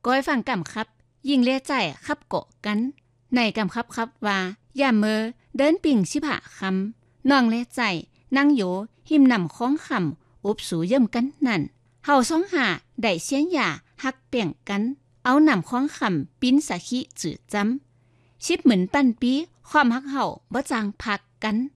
ก้อยฟังกำครับยิ่งเลียใจขับเกาะกันในกำครับว่าอย่าเมอเดินปิ่งชิบะคำน้องเลียใจนั่งโยหิมนำของคำอุบสูเยิ่มกันนั่นเฮาซ้องหาได้เสียงหย่าฮักเปี่ยงกันเอานำของคำปิ้นสะขิจืดจำชิบเหมือนปันปีความฮักเฮาบ่จางพักกัน